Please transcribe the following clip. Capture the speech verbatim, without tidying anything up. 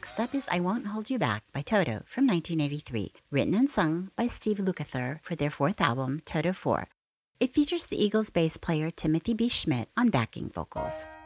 Next up is I Won't Hold You Back by Toto from nineteen eighty-three, written and sung by Steve Lukather for their fourth album, Toto four. It features the Eagles bass player Timothy B. Schmidt on backing vocals.